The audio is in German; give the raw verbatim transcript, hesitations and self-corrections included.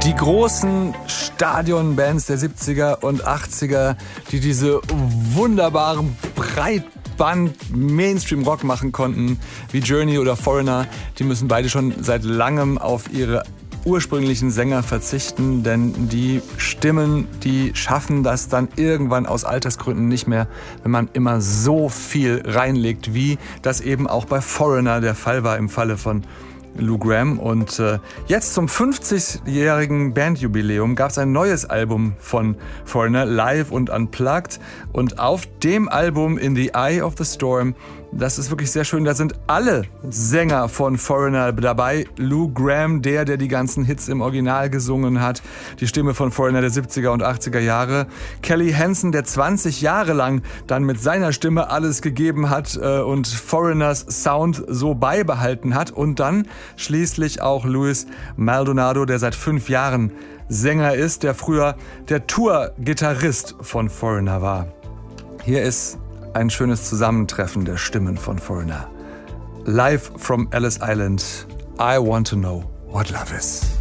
Die großen Stadionbands der siebziger und achtziger, die diese wunderbaren Breitband-Mainstream-Rock machen konnten, wie Journey oder Foreigner, die müssen beide schon seit langem auf ihre ursprünglichen Sänger verzichten, denn die Stimmen, die schaffen das dann irgendwann aus Altersgründen nicht mehr, wenn man immer so viel reinlegt, wie das eben auch bei Foreigner der Fall war im Falle von Lou Gramm. Und äh, jetzt zum fünfzigjährigen Bandjubiläum gab es ein neues Album von Foreigner, live und unplugged. Und auf dem Album In the Eye of the Storm, das ist wirklich sehr schön, da sind alle Sänger von Foreigner dabei. Lou Gramm, der, der die ganzen Hits im Original gesungen hat, die Stimme von Foreigner der siebziger und achtziger Jahre. Kelly Hansen, der zwanzig Jahre lang dann mit seiner Stimme alles gegeben hat äh, und Foreigners Sound so beibehalten hat. Und dann schließlich auch Luis Maldonado, der seit fünf Jahren Sänger ist, der früher der Tour-Gitarrist von Foreigner war. Hier ist ein schönes Zusammentreffen der Stimmen von Foreigner. Live from Ellis Island, I Want to Know What Love Is.